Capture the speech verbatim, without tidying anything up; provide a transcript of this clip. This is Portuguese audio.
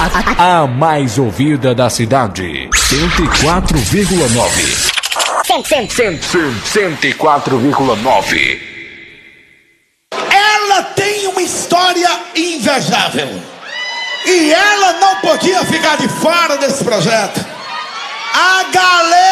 A mais ouvida da cidade. cento e quatro vírgula nove. cento e quatro vírgula nove. Ela tem uma história invejável. E ela não podia ficar de fora desse projeto. A galera